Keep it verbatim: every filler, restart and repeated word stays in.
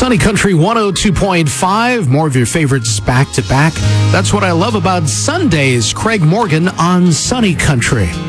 Sunny Country one oh two point five. More of your favorites back to back. That's what I love about Sundays. Craig Morgan on Sunny Country.